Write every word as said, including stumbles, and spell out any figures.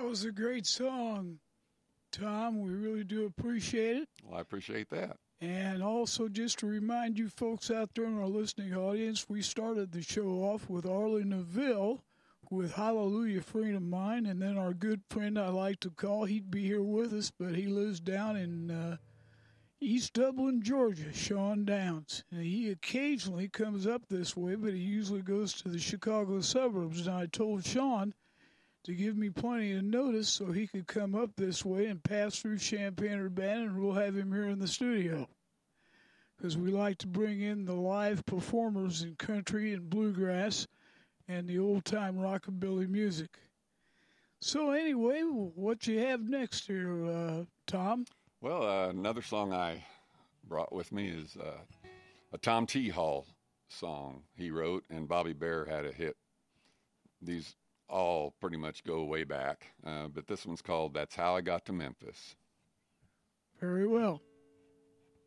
was a great song, Tom. We really do appreciate it. Well, I appreciate that. And also, just to remind you folks out there in our listening audience, we started the show off with Arlie Neville with Hallelujah Friend of Mine, and then our good friend I like to call, he'd be here with us, but he lives down in uh, East Dublin, Georgia, Sean Downs. And he occasionally comes up this way, but he usually goes to the Chicago suburbs. And I told Sean to give me plenty of notice so he could come up this way and pass through Champaign-Urbana, and we'll have him here in the studio. Because we like to bring in the live performers in country and bluegrass and the old-time rockabilly music. So anyway, what you have next here, uh, Tom? Well, uh, another song I brought with me is uh, a Tom T. Hall song he wrote, and Bobby Bear had a hit. These all pretty much go way back, uh, but this one's called That's How I Got to Memphis. Very well.